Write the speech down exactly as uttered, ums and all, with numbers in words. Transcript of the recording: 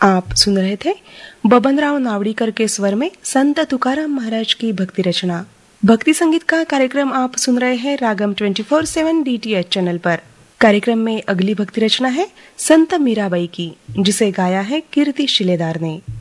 आप सुन रहे थे बबनराव नावड़ीकर के स्वर में संत तुकाराम महाराज की भक्ति रचना। भक्ति संगीत का कार्यक्रम आप सुन रहे हैं रागम ट्वेंटी फोर सेवन डी टी एच चैनल पर। कार्यक्रम में अगली भक्ति रचना है संत मीराबाई की, जिसे गाया है कीर्ति शिलेदार ने।